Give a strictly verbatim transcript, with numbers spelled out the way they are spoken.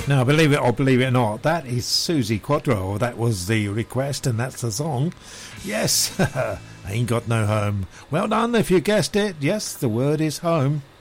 Now, believe it or believe it or not, that is Susie Quadro. That was the request, and that's the song. Yes, Ain't Got No Home. Well done if you guessed it. Yes, the word is home.